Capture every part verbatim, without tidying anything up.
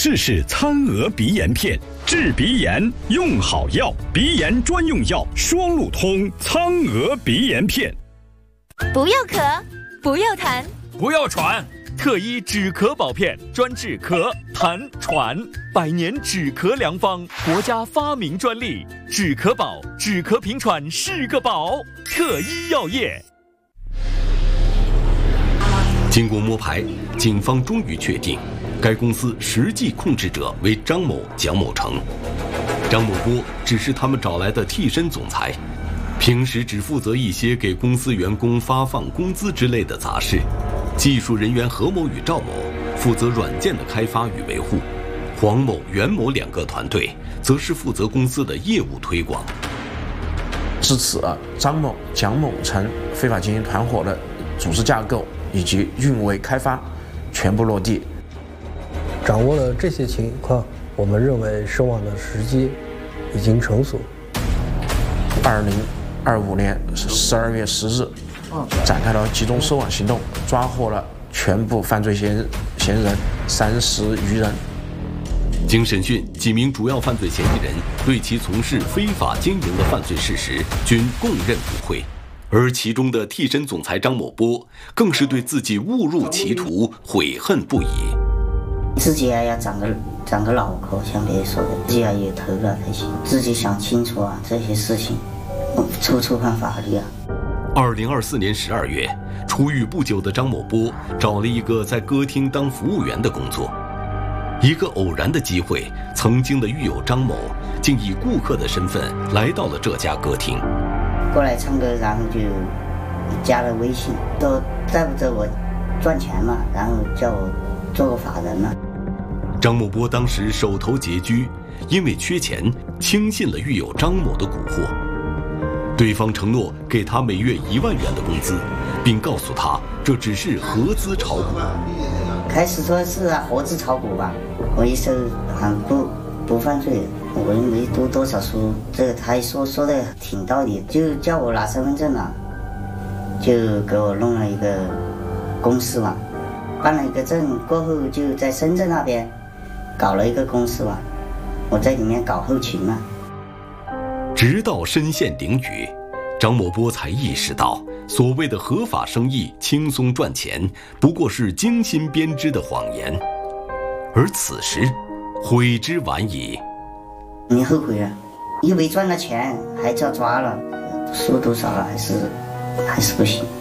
试试餐鹅鼻炎片，治鼻炎用好药，鼻炎专用药双路通苍鹅鼻炎片。 不要咳，不要痰， 不要喘，特医止咳宝片，专治咳、痰、喘，百年止咳良方，国家发明专利，止咳宝，止咳平喘是个宝。特医药业。 经过摸排，警方终于确定，该公司实际控制者为张某、蒋某成，张某波只是他们找来的替身总裁，平时只负责一些给公司员工发放工资之类的杂事。技术人员何某与赵某负责软件的开发与维护，黄某、袁某两个团队则是负责公司的业务推广。 至此，张某、蒋某成非法经营团伙的组织架构以及运维开发全部落地。 掌握了这些情况，我们认为收网的时机已经成熟。 二零二五年十二月十日，展开了集中收网行动，抓获了全部犯罪嫌嫌疑人三十余人。 经审讯，几名主要犯罪嫌疑人对其从事非法经营的犯罪事实均供认不讳，而其中的替身总裁张某波更是对自己误入歧途悔恨不已。 自己也要长个长个脑壳，像别人说的，自己要有头脑才行，自己想清楚啊，这些事情处处看法律啊。 二零二四年十二月，出狱不久的张某波找了一个在歌厅当服务员的工作。一个偶然的机会，曾经的狱友张某竟以顾客的身份来到了这家歌厅， 过来唱歌，然后就加了微信，说在不着我赚钱嘛，然后叫我做个法人嘛。 张某波当时手头拮据，因为缺钱，轻信了狱友张某的蛊惑。对方承诺给他每月一万元的工资，并告诉他这只是合资炒股。 开始说是啊，合资炒股吧，我一说还不不犯罪，我又没读多少书，这个他一说说的挺道理，就叫我拿身份证了，就给我弄了一个公司嘛，办了一个证过后，就在深圳那边搞了一个公司嘛，我在里面搞后勤嘛。 直到身陷囹圄，张某波才意识到，所谓的合法生意轻松赚钱，不过是精心编织的谎言。而此时，悔之晚矣。 你后悔了，以为赚了钱还叫抓了，输多少了还是还是不行。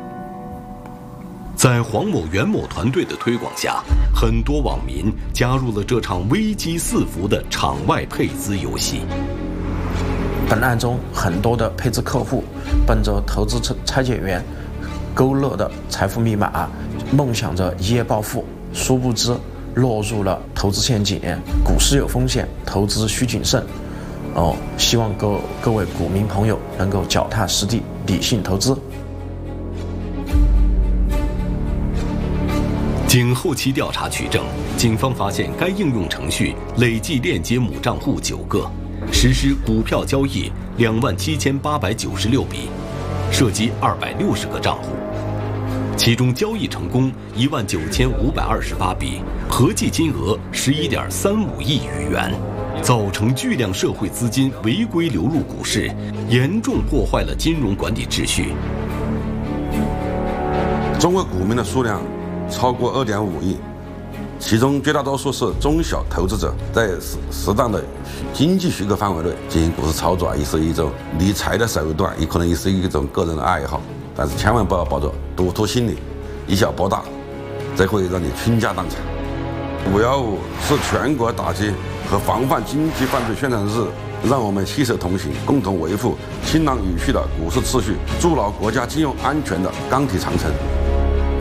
在黄某、袁某团队的推广下，很多网民加入了这场危机四伏的场外配资游戏。 本案中很多的配资客户奔着投资拆解员勾勒的财富密码，梦想着一夜暴富，殊不知落入了投资陷阱。股市有风险，投资需谨慎。哦，希望各各位股民朋友能够脚踏实地，理性投资。 经后期调查取证，警方发现该应用程序累计链接母账户九个，实施股票交易两万七千八百九十六笔，涉及二百六十个账户，其中交易成功一万九千五百二十八笔，合计金额十一点三五亿余元，造成巨量社会资金违规流入股市，严重破坏了金融管理秩序。 中国股民的数量超过二点五亿，其中绝大多数是中小投资者，在适适当的经济许可范围内进行股市操作啊，也是一种理财的手段，也可能也是一种个人的爱好，但是千万不要抱着赌徒心理，以小博大，这会让你倾家荡产。五幺五是全国打击和防范经济犯罪宣传日，让我们携手同行，共同维护清朗有序的股市秩序，筑牢国家金融安全的钢铁长城。